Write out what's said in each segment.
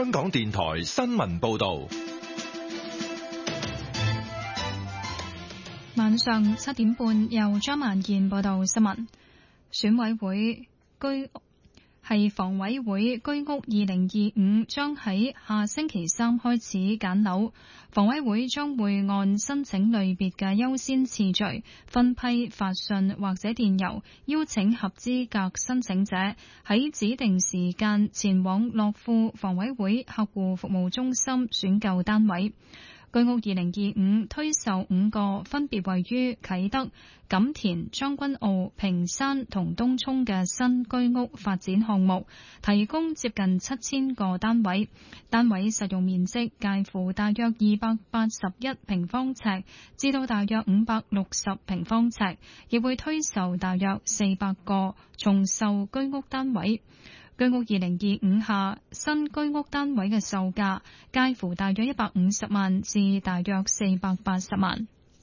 香港電台新聞報道。 晚上7點半，由張萬健報道新聞。房委會居屋2025將喺下星期3開始揀樓，房委會將會按申請類別嘅優先次序分批發信或者電郵，邀請合資格申請者喺指定時間前往樂富房委會客戶服務中心選購單位。居屋2025推售5個分別位於啟德、錦田、將軍澳、屏山同東涌嘅新居屋發展項目，提供接近7000個單位，單位實用面積介乎大約281平方尺至到大約560平方尺，亦會推售大約400個重售居屋單位。居屋2025下新居屋單位嘅售價介乎大約150萬至大約480萬。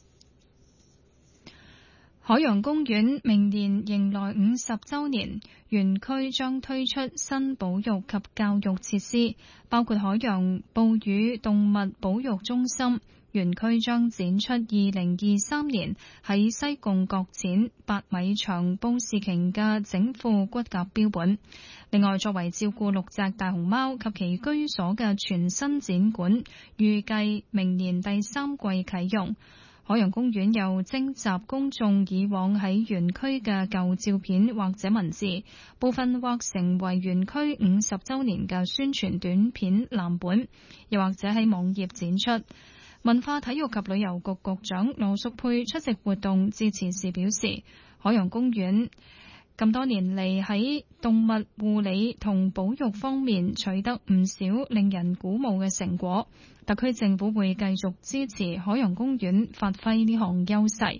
海洋公園明年迎來50週年，園區將推出新保育及教育設施，包括海洋哺乳動物保育中心。園區將展出2023年喺西貢擱淺8米長布氏鯨嘅整副骨骼標本。另外，作為照顧6隻大熊貓及其居所嘅全新展館，預計明年第3季啟用。海洋公園又徵集公眾以往喺園區嘅舊照片或者文字，部分或成為園區50週年嘅宣傳短片藍本，又或者喺網頁展出。文化體育及旅遊局局長羅淑佩出席活動致辭時表示，海洋公園咁多年嚟喺動物護理同保育方面取得唔少令人鼓舞嘅成果，特區政府會繼續支持海洋公園發揮呢項優勢。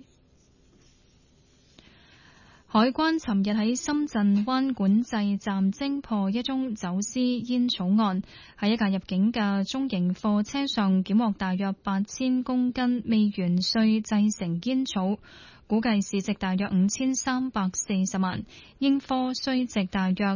海關尋日喺深圳灣管制站偵破一宗走私煙草案，喺一架入境嘅中型貨車上檢獲大約8000公斤未完稅製成煙草，估計市值大約5340萬，應課稅值大約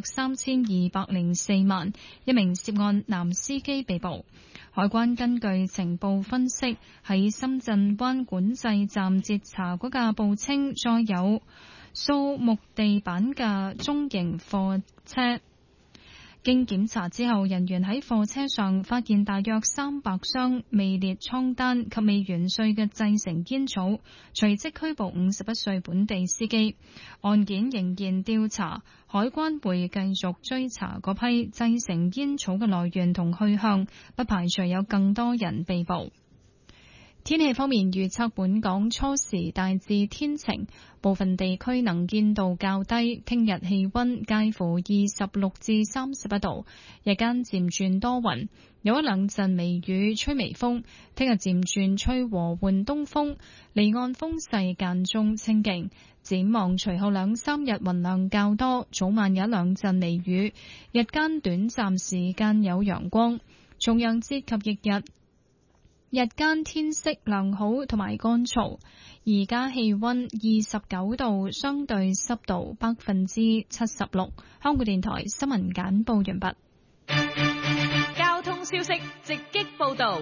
3204萬。一名涉案男司機被捕。海關根據情報分析，喺深圳灣管制站截查嗰架報稱載有掃木地板嘅中型貨車，經檢查之後，人員喺貨車上發現大約300箱未列倉單及未完稅嘅製成煙草，隨即拘捕51歲本地司機。案件仍然調查，海關會繼續追查嗰批製成煙草嘅來源同去向，不排除有更多人被捕。天氣方面預測，本港初時大致天晴，部分地區能見度較低。聽日氣溫介乎26至31度，日間漸轉多雲，有一兩陣微雨，吹微風。聽日漸轉吹和緩東風，離岸風勢間中清勁。展望隨後2-3日雲量較多，早晚有一兩陣微雨，日間短暫時間有陽光。重陽節及翌日日間天色良好同埋乾燥，而家氣溫29度，相對濕度76%。香港電台新聞簡報完畢。 交通消息直擊報道。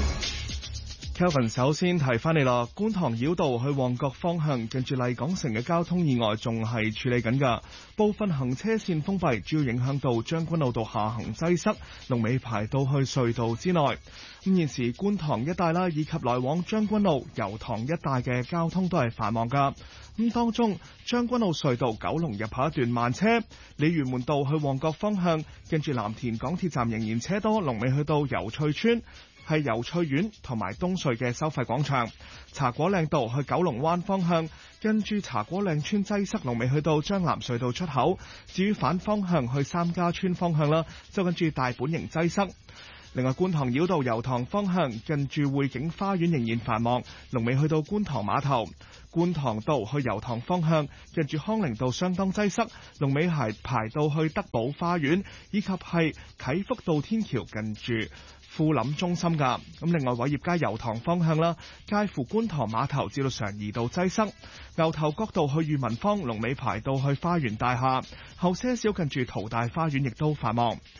Kevin 首先提翻你啦，觀塘繞道去旺角方向近住麗港城嘅交通意外仲係處理緊㗎，部分行車線封閉，主要影響到將軍澳道下行擠塞，龍尾排到去隧道之內。咁現時觀塘一帶啦，以及來往將軍澳、油塘一帶嘅交通都係繁忙㗎。咁當中將軍澳隧道九龍入口一段慢車，鯉魚門道去旺角方向近住藍田港鐵站仍然車多，龍尾去到油翠村。係油翠苑同埋東隧嘅收費廣場，茶果嶺道去九龍灣方向，跟住茶果嶺村擠塞，龍尾去到將藍隧道出口。至於反方向去三家村方向啦，就跟住大本營擠塞。另外，觀塘繞道油塘方向近住匯景花園仍然繁忙，龍尾去到觀塘碼頭。觀塘道去油塘方向近住康寧道相當擠塞，龍尾係排到去德寶花園，以及係啟福道天橋近住富林中心噶。咁另外，偉業街油塘方向啦，介乎觀塘碼頭至到常怡道擠塞。牛頭角道去裕民坊，龍尾排到去花園大廈，後些少近住淘大花園亦都繁忙。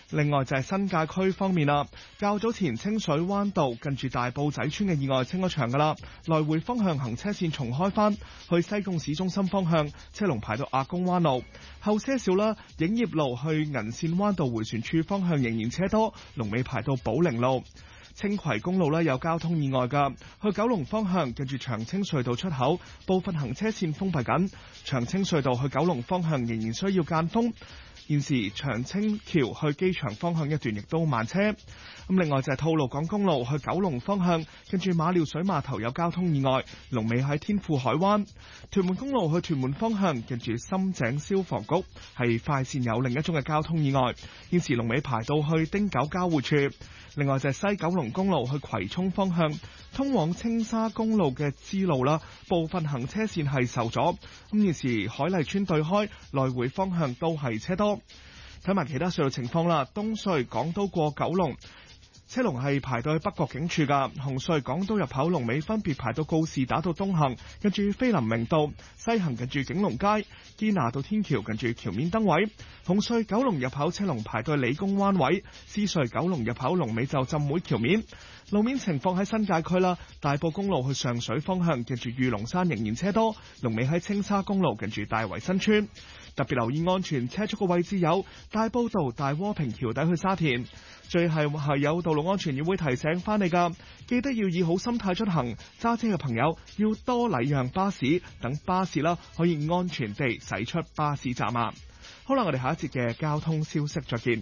另外就係新界區方面啦，較早前清水灣道近住大埔仔村嘅意外清咗場噶啦，來回方向行車線重開返，去西貢市中心方向車龍排到亞公灣路，後些少啦，影業路去銀線灣道迴旋處方向仍然車多，龍尾排到寶靈路。青葵公路有交通意外㗎，去九龍方向近住長青隧道出口部分行車線封閉緊，長青隧道去九龍方向仍然需要間封。現時長青橋去機場方向一段亦都慢車。另外就係吐露港公路去九龍方向跟住馬料水碼頭有交通意外，龍尾喺天富海灣。屯門公路去屯門方向跟住深井消防局係快線有另一宗嘅交通意外，現時龍尾排到去汀九交匯處。另外就係西九龍公路去葵涌方向通往青沙公路嘅支路啦，部分行車線係受阻。現時海麗村對開來回方向都係車多。睇埋其他隧道情況啦，東隧港島過九龍車龍係排到去北角警署噶，紅隧港島入口龍尾分別排到告士打道東行近住菲林明道，西行近住景隆街，堅拿道天橋近住橋面燈位。紅隧九龍入口車龍排到理工灣位，獅隧九龍入口龍尾就浸會橋面。路面情況喺新界區啦，大埔公路去上水方向近住御龍山仍然車多，龍尾喺青沙公路近住大圍新村。特別留意安全車速嘅位置有大埔道大窩坪橋底去沙田。最係有道路安全議會提醒翻你噶，記得要以好心態出行，揸車嘅朋友要多禮讓巴士，等巴士啦可以安全地駛出巴士站啊！好啦，我哋下一節嘅交通消息再見。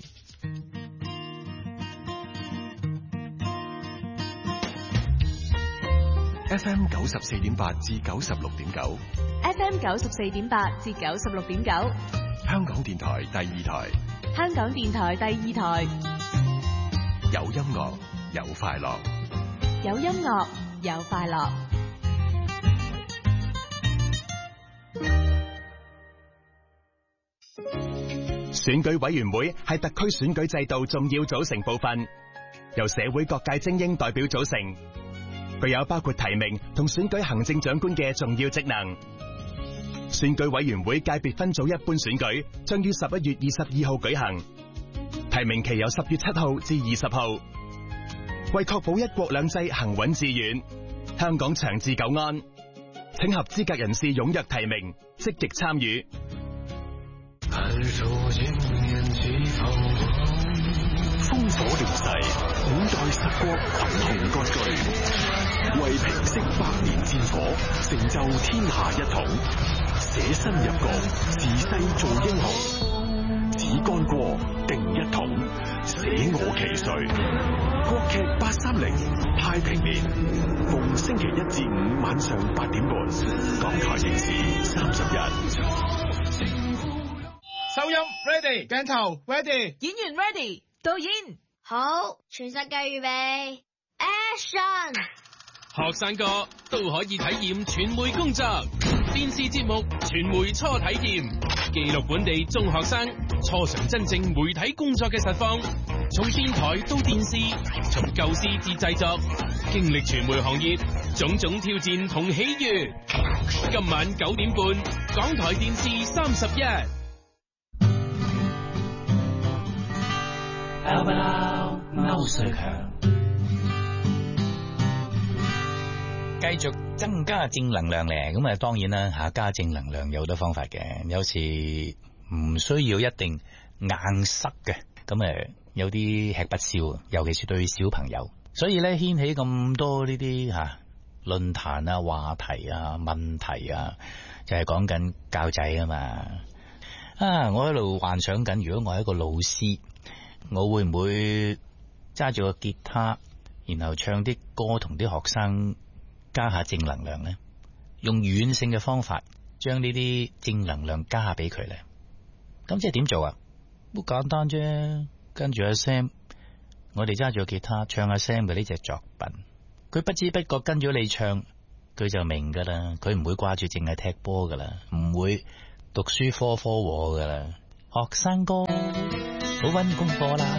FM 94.8至96.9 FM 94.8至96.9， 香港電台第二台， 香港電台第二台， 有音樂有快樂， 有音樂有快樂。 選舉委員會係特區選舉制度重要組成部分，由社會各界精英代表組成，具有包括提名同選舉行政長官嘅重要職能。選舉委員會界別分組一般選舉將於11月22號舉行，提名期由10月7號至20號。為確保一國兩制行穩致遠，香港長治久安，請合資格人士踴躍提名，積極參與。 烽火亂世，五代十國群雄割據，為平息百年戰火，成就天下一統，捨身入局，自世做英雄，只干過定一統，捨我其誰。國劇830太平年，逢星期1至5晚上8點半，港台電視30日。 收音 ready， 鏡頭 ready， 演員 ready， 導演好，全世界預備 action。 學生哥都可以體驗傳媒工作，電視節目傳媒初體驗，記錄本地中學生初嘗真正媒體工作嘅實況，從電台到電視，從構思至製作，經歷傳媒行業種種挑戰同喜悅。今晚9點半，港台電視31。 歐瑞強，繼續增加正能量咧。咁啊，當然啦吓，加正能量有好多方法嘅。有時唔需要一定硬塞嘅，咁有啲吃不消，尤其是對小朋友。所以咧，掀起咁多呢啲吓論壇啊、話題啊、問題啊，就係講緊教仔啊嘛。我喺度幻想緊，如果我係一個老師，我會唔會揸住個吉他，然後唱啲歌同啲學生加下正能量呢？用軟性嘅方法將呢啲正能量加俾佢咧。咁即係點做啊？好簡單啫，跟住阿 Sam， 我哋揸住個吉他唱阿 Sam 嘅呢隻作品，佢不知不覺跟咗你唱，佢就明噶啦。佢唔會掛住淨係踢波噶啦，唔會讀書科和噶啦。學生哥，好溫功課啦。